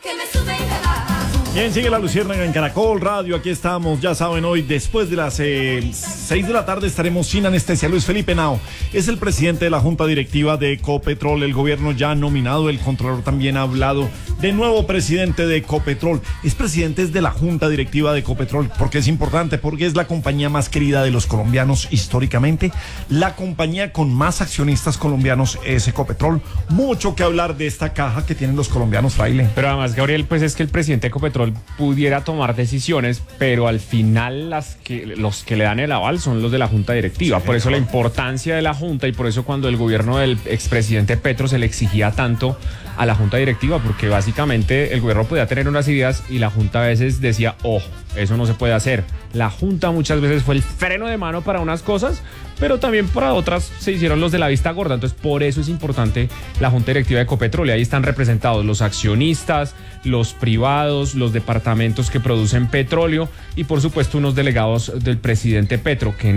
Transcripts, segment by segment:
que me sube y me baja. Bien, sigue La Luciérnaga en Caracol Radio. Aquí estamos, ya saben, hoy después de las 6 de la tarde estaremos sin anestesia. Luis Felipe Henao es el presidente de la Junta Directiva de Ecopetrol. El gobierno ya ha nominado, el Contralor también ha hablado de nuevo presidente de Ecopetrol. Es presidente de la Junta Directiva de Ecopetrol porque es importante, porque es la compañía más querida de los colombianos históricamente. La compañía con más accionistas colombianos es Ecopetrol. Mucho que hablar de esta caja que tienen los colombianos, Fraile. Pero además, Gabriel, pues es que el presidente de Ecopetrol pudiera tomar decisiones, pero al final los que le dan el aval son los de la Junta Directiva. Por eso la importancia de la Junta y por eso cuando el gobierno del expresidente Petro se le exigía tanto a la Junta Directiva, porque básicamente el gobierno podía tener unas ideas y la Junta a veces decía, ojo, eso no se puede hacer. La Junta muchas veces fue el freno de mano para unas cosas, pero también para otras se hicieron los de la vista gorda. Entonces, por eso es importante la Junta Directiva de Ecopetrol. Y ahí están representados los accionistas, los privados, los departamentos que producen petróleo y, por supuesto, unos delegados del presidente Petro, que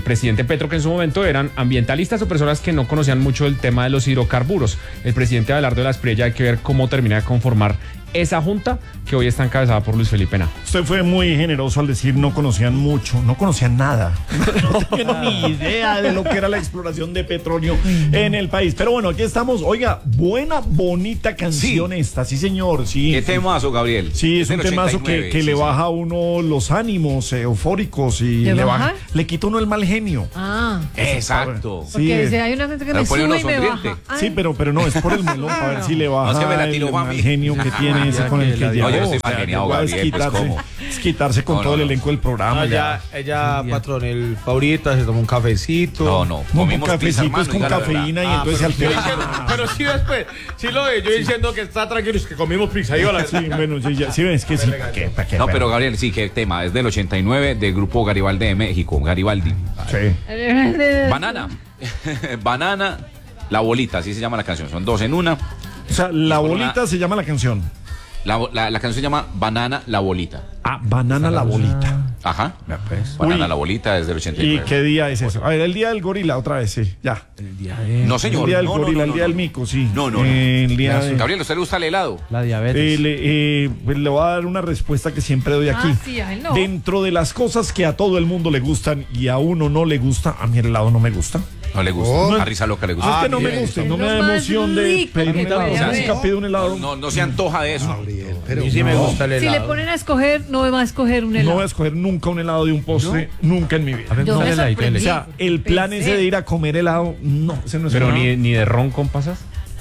en su momento eran ambientalistas o personas que no conocían mucho el tema de los hidrocarburos. El presidente Abelardo de la Espriella, hay que ver cómo termina de conformar esa junta que hoy está encabezada por Luis Felipe Henao. Usted fue muy generoso al decir no conocían mucho, no conocían nada. No tenían ni idea de lo que era la exploración de petróleo en el país. Pero bueno, aquí estamos. Oiga, buena, bonita canción esta, sí señor. Sí, ¿Qué temazo, Gabriel? Sí, es un temazo que le baja a uno los ánimos eufóricos y le quita uno el mal genio. Ah, exacto. Porque Sí, dice, hay una gente que me sube y me baja. sí, pero no, es por el melón, para ver si le baja No, es que me la el tiró mal Juanmi. genio que tiene ese con el que No, yo llegó. estoy mal geniado, Gabriel, pues, ¿cómo? Es quitarse con todo el elenco del programa. Ella patrón, el favorita, se toma un cafecito. No, Un comimos pizza, cafecito es con hermano, diga la cafeína y verdad. entonces se altera. Pero sí después, sí lo ve, yo diciendo que está tranquilo, es que comimos pizza. Y hola, Sí, bueno, sí, ya, sí ves que sí. ¿Para qué? No, pero Gabriel, sí, qué tema. Es del 89 del grupo Garibaldi de México. Garibaldi. Sí. Banana. Banana, la bolita, así se llama la canción. Son dos en una. O sea, la por bolita se llama la canción. La canción se llama Banana, la bolita. Ah, Banana la bolita. Ajá. pues. Banana, Uy. la bolita es del ¿Y 89. qué día es eso? A ver, el día del gorila, otra vez, sí, ya. No, señor. El día del No, gorila, no, el no, día no. del mico, sí. No. El día de... Gabriel, ¿a usted le gusta el helado? La diabetes. Pues le voy a dar una respuesta que siempre doy aquí. Sí, a él no. Dentro de las cosas que a todo el mundo le gustan y a uno no le gusta, a mí el helado no me gusta. No le gusta. A Risa Loca le gusta. Es que no me gusta, no me da emoción de rico pedir que un helado. puede Nunca pido un helado. No se antoja de eso. Pero sí me gusta el Si helado. le ponen a escoger, no me va a escoger un No helado. voy a escoger nunca un helado de un postre, nunca en mi vida. Yo me O sorprendí. sea, el plan Pensé. ese de ir a comer helado, no, ese no es Pero un ni de ron con pasas.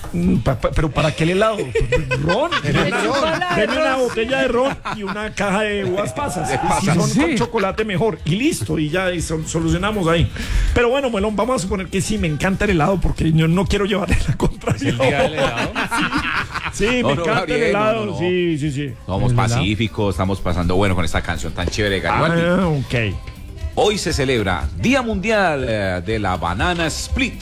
pero ¿para qué el helado? Ron. chocolate. Deme una botella de ron y una caja de uvas pasas. Si son con chocolate, mejor. Y listo, y ya solucionamos ahí. Pero bueno, Melón, vamos a suponer que sí, me encanta el helado porque yo no quiero llevarle la contraria. El día del helado. Sí, me No, encanta Gabriel, el helado. no. Sí. Somos pacíficos, estamos pasando bueno con esta canción tan chévere de Garibaldi. Ok. Hoy se celebra Día Mundial de la Banana Split.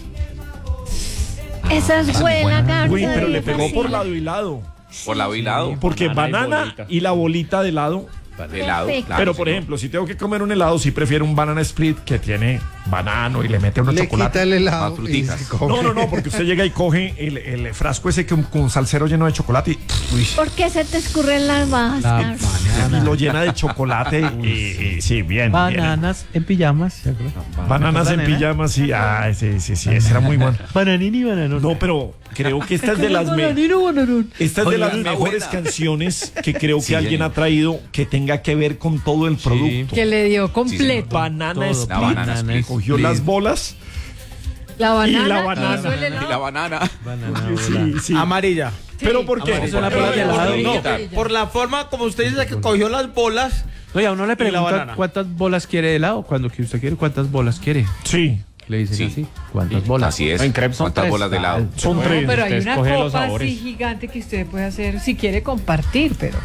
Esa es buena, Carlos. Uy, pero le pegó por lado y lado. Por lado y lado. Porque Banana y banana bolita. y la bolita de helado. De lado. Perfecto. Claro, Pero, por señor. ejemplo, si tengo que comer un helado, sí prefiero un banana split que tiene banano y le mete unos Le chocolate. quita el helado. Más fruticas. y se come. No, porque usted llega y coge el frasco ese con salsero lleno de chocolate ¿Por qué se te escurren las bajas, Carlos? y lo llena de chocolate y sí, bien. Bananas en pijamas. Bien. Bananas en pijamas y sí, ese era muy bueno. Bananini, bananón. No, pero creo que esta es de las esta es de las mejores canciones que creo que Sí, alguien ha traído que tenga que ver con todo el producto. Que le dio completo. Banana Todo. split. La banana split. Cogió las bolas La banana. y la banana. hizo el helado. Y la banana. Sí. Amarilla. ¿Pero por qué? Es una bola de helado. Amarillita. No, por la forma como usted dice que cogió las bolas. Oye, a uno le Y la preguntan banana. cuántas bolas quiere de helado. Cuando que usted quiere, ¿cuántas bolas quiere? Sí. Le dicen Sí. así. ¿Cuántas bolas? Así es. En crepes son ¿Cuántas 3. bolas de helado? Son No, tres. pero hay Usted una escoge los copa sabores. así gigante que usted puede hacer si quiere compartir, pero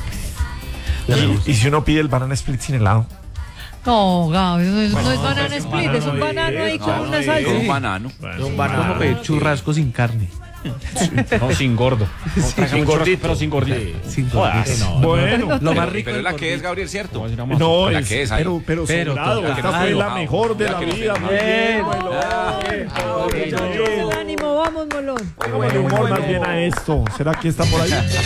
Y si uno pide el banana split sin helado. no, Gabo, eso no es banana split, es un banano ahí con una salsa. Con un banano. Un Como pedir churrasco sin carne. No, sin gordo. Sin gordito. Pero sin gordito. Sin Jodas. gordito. Bueno. Lo más rico Pero es del la que es, gordito. Gabriel, ¿cierto? No, La es, que es ahí. pero Pero sobrado. total. Esta fue la mejor de Ya la que no vida. se Muy bien, El ánimo, vamos, Molón. Póngale humor más bien a esto. ¿Será que está por ahí?